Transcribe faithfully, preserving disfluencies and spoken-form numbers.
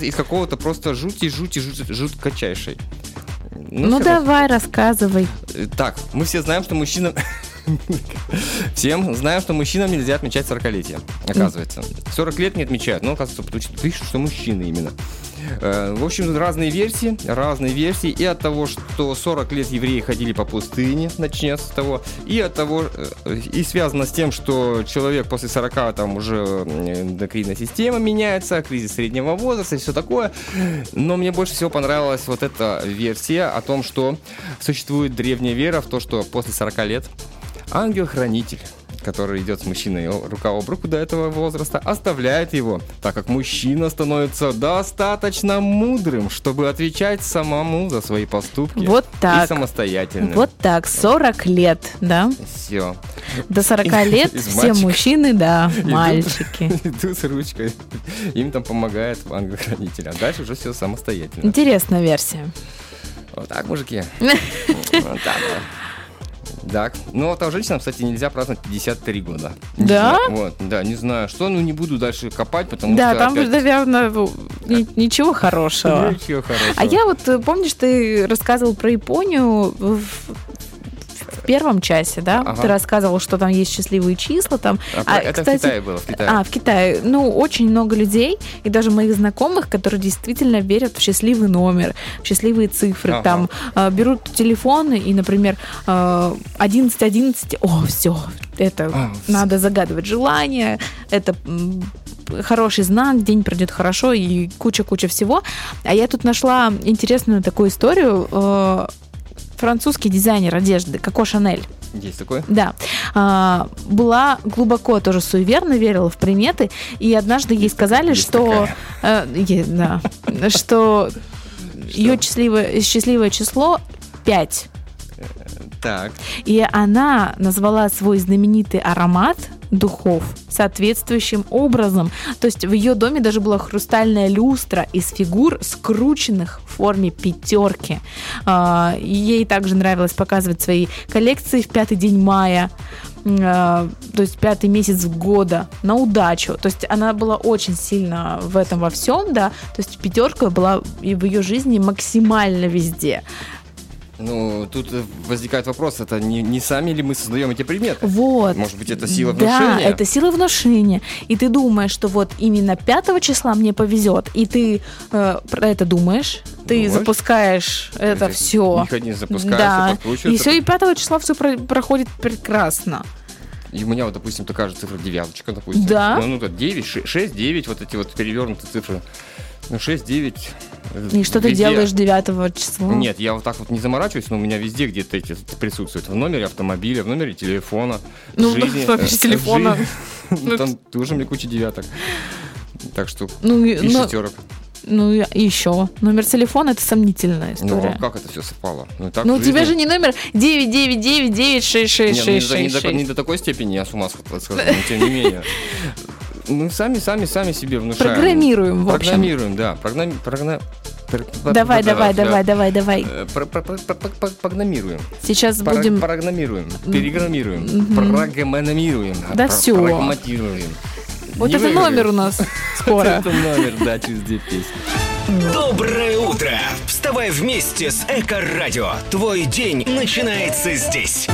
из какого-то просто жути, жути, жути, жуткочайшей. Ну, ну давай, рассказывай. Так, мы все знаем, что мужчинам... Всем знаем, что мужчинам нельзя отмечать сорокалетие, оказывается. сорок лет не отмечают, но, оказывается, потому что пишут, что мужчины именно. В общем, разные версии, разные версии. И от того, что сорок лет евреи ходили по пустыне, начнется с того, и от того, и связано с тем, что человек после сорока там уже эндокринная система меняется, кризис среднего возраста и все такое. Но мне больше всего понравилась вот эта версия о том, что существует древняя вера в то, что после сорока лет ангел-хранитель, который идет с мужчиной рука об руку до этого возраста, оставляет его, так как мужчина становится достаточно мудрым, чтобы отвечать самому за свои поступки. Вот так. И самостоятельно. Вот так, сорок лет, да? Все. До сорока лет все мужчины, да, мальчики. Идут с ручкой, им там помогает ангел-хранитель, а дальше уже все самостоятельно. Интересная версия. Вот так, мужики. Вот так, да. Так, ну вот а женщинам, кстати, нельзя праздновать пятьдесят три года. Не да? Знаю, вот, да, не знаю что, ну не буду дальше копать, потому да, что там, опять... наверное, ничего хорошего. Ничего хорошего. А я вот, помнишь, ты рассказывал про Японию в в первом часе, да? Ага. Ты рассказывал, что там есть счастливые числа. Там. А, а, это кстати, в Китае было, в Китае. А, в Китае. Ну, очень много людей, и даже моих знакомых, которые действительно верят в счастливый номер, в счастливые цифры. Ага. Там э, берут телефоны и, например, одиннадцать одиннадцать, о, все, это а, надо загадывать желание, это хороший знак, день пройдет хорошо и куча-куча всего. А я тут нашла интересную такую историю. Э, французский дизайнер одежды Коко Шанель. Есть такой? Да. А, была глубоко тоже суеверна, верила в приметы, и однажды ей сказали, есть что, э, е, да, что ее счастливое, счастливое число пять. Так. И она назвала свой знаменитый аромат духов соответствующим образом. То есть в ее доме даже была хрустальная люстра из фигур, скрученных в форме пятерки. Ей также нравилось показывать свои коллекции в пятый день мая, то есть пятый месяц года, на удачу. То есть она была очень сильно в этом во всем, да. То есть пятерка была и в ее жизни максимально везде. Ну, тут возникает вопрос, это не, не сами ли мы создаем эти предметы? Вот. Может быть, это сила внушения? Да, это сила внушения. И ты думаешь, что вот именно пятого числа мне повезет, и ты э, про это думаешь, ты думаешь? Запускаешь это Здесь все. Механизм запускаешь, да. И все, и пятого числа все про- проходит прекрасно. И у меня вот, допустим, такая же цифра девяточка, допустим. Да. Ну, ну, девять, шесть, девять, вот эти вот перевернутые цифры. Ну, шесть, девять. И что везде. Ты делаешь девятого числа? Нет, я вот так вот не заморачиваюсь, но у меня везде где-то эти присутствуют. В номере автомобиля, в номере телефона. Ну, в жизни, в номере э, телефона. Ну, там тоже мне куча девяток. Так что ну, и но... шестерок. Ну, и еще. Номер телефона — это сомнительная история. Ну, а как это все совпало? Ну, так ну у тебя же не номер девять девять девять девять шесть шесть шесть шесть. Не, не, не до такой степени я с ума схожу, но тем не менее. Ну, сами, сами, сами себе внушаем. Программируем, в общем. Программируем, да. Программи... Прогна... Давай, давай, давай, давай, давай. Программируем. Сейчас будем... Программируем, переграммируем, программируем. Да все. Программатируем. Вот это номер у нас скоро. Это номер, да, через две песни. Доброе утро! Вставай вместе с Эко-радио. Твой день начинается здесь.